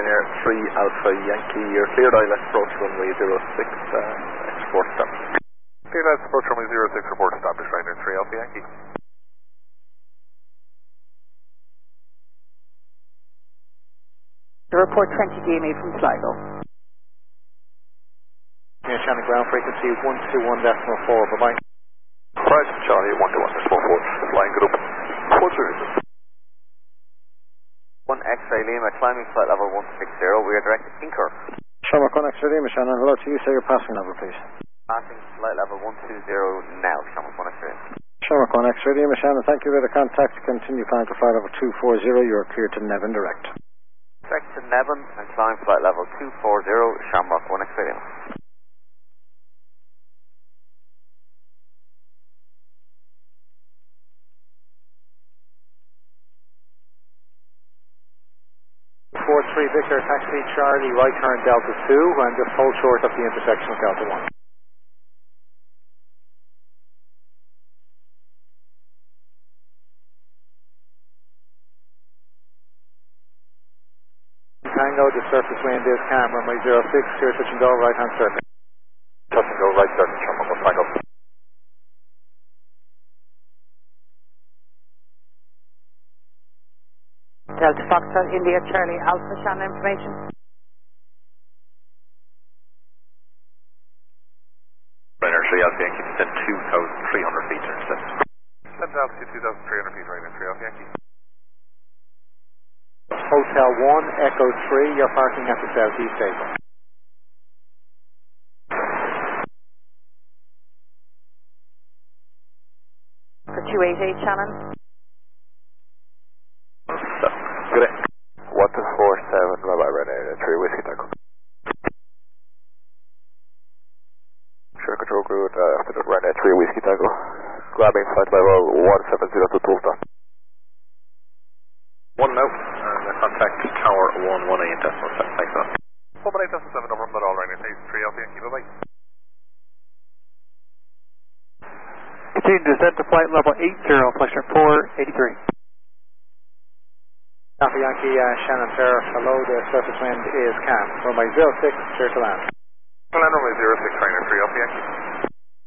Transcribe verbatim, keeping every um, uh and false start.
Ryanair three Alpha Yankee, you're cleared I L S approach runway zero six, uh, export stop. Cleared I L S approach runway zero six, report established Ryanair three Alpha Yankee. The report twenty D M E from Sligo. Yeah, Shannon ground frequency one two one decimal four, bye bye. Price Charlie one two one decimal four, flying group four services. one X-ray Lima, climbing flight level one six zero, we are direct to Inker. Shamrock one X-ray Lima, Shannon, hello to you, say your passing level please. Passing flight level one two zero now, Shamrock one X-ray. Shamrock one X-ray Lima, Shannon, thank you for the contact, continue climb to flight level two four zero, you are cleared to Nevin direct. Direct to Nevin and climb flight level two four zero, Shamrock one X-ray Lima. four three Victor, taxi Charlie, right turn Delta two, and just hold short at the intersection of Delta one. Tango, the surface wind is calm, runway zero six, clear touch and go, right hand circle. Touch and go, right circle, Shamrock one Tango. Delta Foxtrot, India, Charlie, Alpha, Shannon information. Ryanair three Alpha Yankee, descent two thousand three hundred feet, descent. Descent to altitude two thousand three hundred feet, Ryanair three Alpha Yankee. Hotel one, Echo three, you're parking at the southeast table. For two eight eight, Shannon. Good day. one two four seven, bye bye, Ryanair three Whiskey Tango. Sure control crew, uh, after Ryanair three Whiskey Tango. Grabbing flight level one seven zero to Tulsa. One now, and uh, contact tower one one eight decimal seven, thanks a lot. one one eight decimal seven, number from the all Ryanair three Alpha Yankee, bye bye. Continue to descend to flight level eight zero, Flight four eighty-three. Alpha Yankee, uh, Shannon Fair, hello, the surface wind is calm. Runway zero six, clear to land. Land runway zero six, Ryanair three Alpha Yankee.